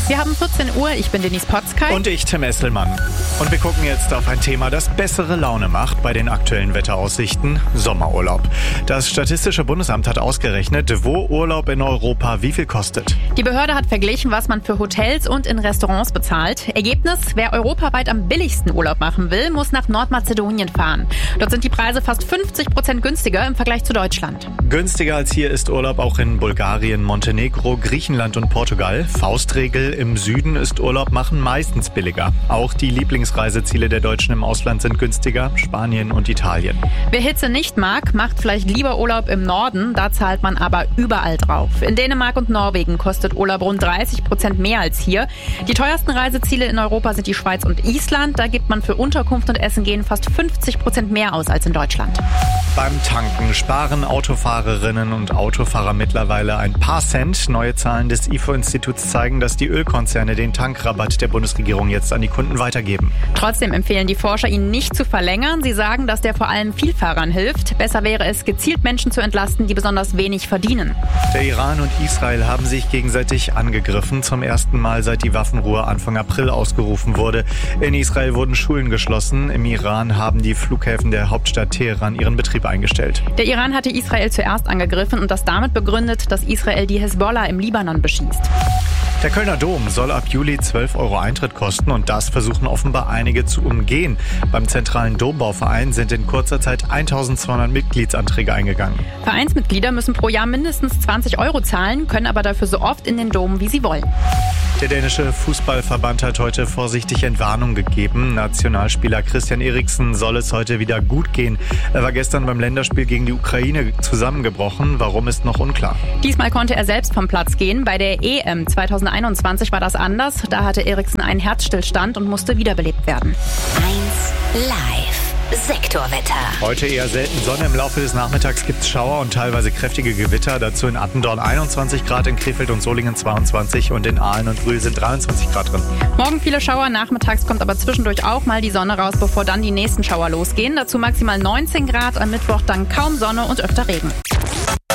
Wir haben 14 Uhr, ich bin Denise Potzkei. Und ich, Tim Esselmann. Und wir gucken jetzt auf ein Thema, das bessere Laune macht bei den aktuellen Wetteraussichten: Sommerurlaub. Das Statistische Bundesamt hat ausgerechnet, wo Urlaub in Europa wie viel kostet. Die Behörde hat verglichen, was man für Hotels und in Restaurants bezahlt. Ergebnis: Wer europaweit am billigsten Urlaub machen will, muss nach Nordmazedonien fahren. Dort sind die Preise fast 50% günstiger im Vergleich zu Deutschland. Günstiger als hier ist Urlaub auch in Bulgarien, Montenegro, Griechenland und Portugal. Faustregel: im Süden ist Urlaub machen meistens billiger. Auch die Lieblingsreiseziele der Deutschen im Ausland sind günstiger: Spanien und Italien. Wer Hitze nicht mag, macht vielleicht lieber Urlaub im Norden. Da zahlt man aber überall drauf. In Dänemark und Norwegen kostet Urlaub rund 30% mehr als hier. Die teuersten Reiseziele in Europa sind die Schweiz und Island. Da gibt man für Unterkunft und Essen gehen fast 50% mehr aus als in Deutschland. Beim Tanken sparen Autofahrerinnen und Autofahrer mittlerweile ein paar Cent. Neue Zahlen des IFO-Instituts zeigen, dass die Ölkonzerne den Tankrabatt der Bundesregierung jetzt an die Kunden weitergeben. Trotzdem empfehlen die Forscher, ihn nicht zu verlängern. Sie sagen, dass der vor allem Vielfahrern hilft. Besser wäre es, gezielt Menschen zu entlasten, die besonders wenig verdienen. Der Iran und Israel haben sich gegenseitig angegriffen. Zum ersten Mal seit die Waffenruhe Anfang April ausgerufen wurde. In Israel wurden Schulen geschlossen. Im Iran haben die Flughäfen der Hauptstadt Teheran ihren Betrieb eingestellt. Der Iran hatte Israel zuerst angegriffen und das damit begründet, dass Israel die Hezbollah im Libanon beschießt. Der Kölner Dom soll ab Juli 12 € Eintritt kosten und das versuchen offenbar einige zu umgehen. Beim Zentralen Dombauverein sind in kurzer Zeit 1200 Mitgliedsanträge eingegangen. Vereinsmitglieder müssen pro Jahr mindestens 20 € zahlen, können aber dafür so oft in den Dom, wie sie wollen. Der dänische Fußballverband hat heute vorsichtig Entwarnung gegeben. Nationalspieler Christian Eriksen soll es heute wieder gut gehen. Er war gestern beim Länderspiel gegen die Ukraine zusammengebrochen. Warum, ist noch unklar. Diesmal konnte er selbst vom Platz gehen. Bei der EM 2021 war das anders. Da hatte Eriksen einen Herzstillstand und musste wiederbelebt werden. 1 Live. Sektorwetter. Heute eher selten Sonne. Im Laufe des Nachmittags gibt es Schauer und teilweise kräftige Gewitter. Dazu in Attendorn 21 Grad, in Krefeld und Solingen 22 und in Aalen und Brühl sind 23 Grad drin. Morgen viele Schauer, nachmittags kommt aber zwischendurch auch mal die Sonne raus, bevor dann die nächsten Schauer losgehen. Dazu maximal 19 Grad, am Mittwoch dann kaum Sonne und öfter Regen.